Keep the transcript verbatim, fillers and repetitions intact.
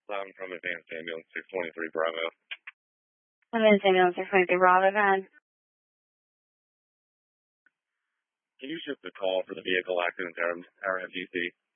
I'm from Advanced Ambulance six twenty-three Bravo. Advanced Ambulance six twenty-three Bravo, go ahead. Can you shift the call for the vehicle accident at R F G C?